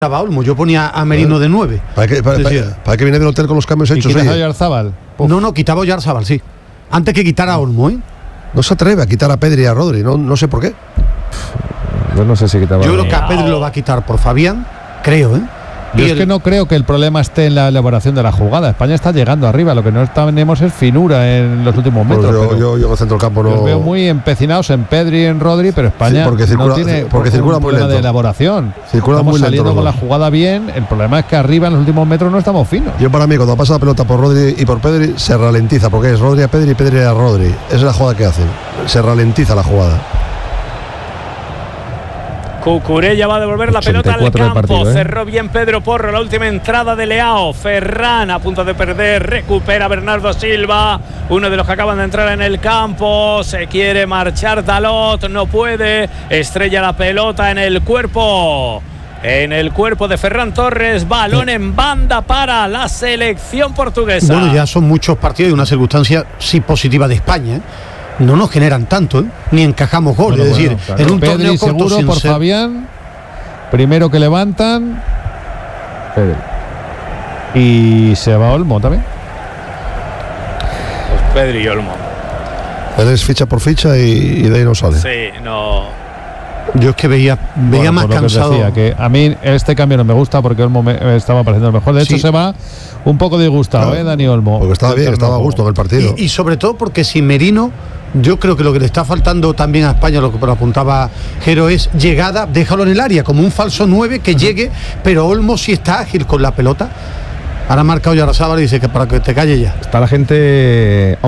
Olmo, yo ponía a Merino de 9. ¿Para qué viene del hotel con los cambios hechos? ¿Y a Oyarzábal? No, quitaba a Oyarzábal, sí. Antes que quitar a Olmo, ¿eh? No se atreve a quitar a Pedri y a Rodri, no sé por qué. Yo no sé si quitaba. Yo creo que a Pedri lo va a quitar por Fabián, creo, ¿eh? Yo es que no creo que el problema esté en la elaboración de la jugada. España está llegando arriba, lo que no tenemos es finura en los últimos metros. Pues yo en el centro del campo no. Los veo muy empecinados en Pedri y en Rodri, pero España no tiene circula un muy problema lento. de elaboración. Circula muy lento saliendo con la jugada bien. El problema es que arriba en los últimos metros no estamos finos. Yo para mí cuando pasa la pelota por Rodri y por Pedri se ralentiza, porque es Rodri a Pedri y Pedri a Rodri. Esa es la jugada que hacen. Se ralentiza la jugada. Cucurella va a devolver la pelota al campo. Partido, Cerró bien Pedro Porro. La última entrada de Leao. Ferran a punto de perder. Recupera Bernardo Silva. Uno de los que acaban de entrar en el campo. Se quiere marchar Dalot. No puede. Estrella la pelota en el cuerpo. En el cuerpo de Ferran Torres. Balón en banda para la selección portuguesa. Bueno, ya son muchos partidos y una circunstancia sí positiva de España, ¿eh? No nos generan tanto, ¿eh? Ni encajamos goles. Bueno, es decir, claro, en un Pedri torneo corto seguro por Fabián. Primero que levantan Pedri. Y se va Olmo también. Pues Pedri y Olmo. Él es ficha por ficha y de ahí no sale. Sí, no. Yo es que veía más cansado. Decía, que a mí este cambio no me gusta porque Olmo me estaba pareciendo el mejor. De hecho, se va un poco disgustado, Dani Olmo. Porque estaba bien, estaba a gusto en el partido. Y sobre todo porque si Merino, yo creo que lo que le está faltando también a España, lo que apuntaba Jero, es llegada, déjalo en el área, como un falso 9 que llegue, pero Olmo sí está ágil con la pelota. Ahora marca Oyarzábal y dice que para que te calle ya. Está la gente